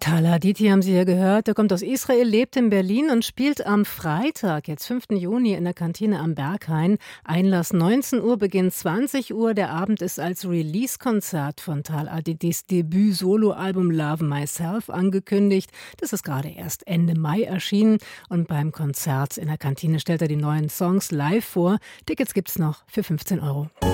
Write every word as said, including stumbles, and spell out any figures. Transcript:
Tal Aditi haben Sie ja gehört. Der kommt aus Israel, lebt in Berlin und spielt am Freitag, jetzt fünften Juni, in der Kantine am Berghain. Einlass neunzehn Uhr, Beginn zwanzig Uhr. Der Abend ist als Release-Konzert von Tal Aditis Debüt-Soloalbum Love Myself angekündigt. Das ist gerade erst Ende Mai erschienen. Und beim Konzert in der Kantine stellt er die neuen Songs live vor. Tickets gibt's noch für fünfzehn Euro.